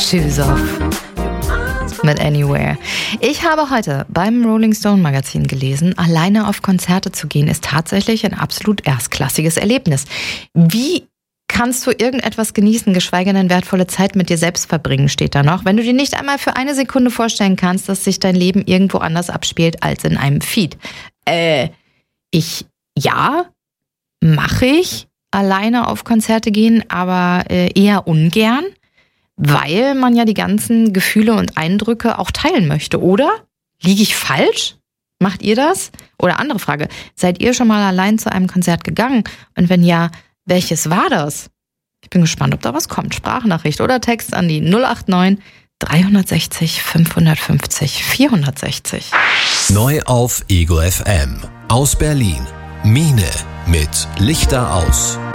Shoes Off mit Anywhere. Ich habe heute beim Rolling Stone Magazin gelesen, alleine auf Konzerte zu gehen ist tatsächlich ein absolut erstklassiges Erlebnis. Wie kannst du irgendetwas genießen, geschweige denn wertvolle Zeit mit dir selbst verbringen, steht da noch. Wenn du dir nicht einmal für eine Sekunde vorstellen kannst, dass sich dein Leben irgendwo anders abspielt als in einem Feed. Mache ich alleine auf Konzerte gehen, aber eher ungern, weil man ja die ganzen Gefühle und Eindrücke auch teilen möchte, oder? Liege ich falsch? Macht ihr das? Oder andere Frage, seid ihr schon mal allein zu einem Konzert gegangen? Und wenn ja, welches war das? Ich bin gespannt, ob da was kommt. Sprachnachricht oder Text an die 089 360 550 460. Neu auf Ego FM. Aus Berlin. Mine mit Lichter aus.